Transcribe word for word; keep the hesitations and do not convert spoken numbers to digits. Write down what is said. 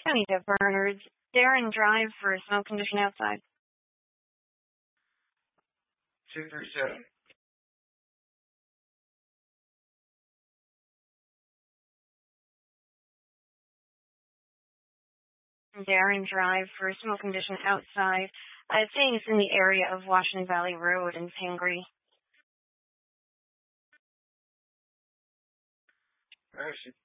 County Jeff Bernards, Darren Drive for smoke condition outside. two three seven. Darren Drive for smoke condition outside. I think it's in the area of Washington Valley Road in Pingree. All right,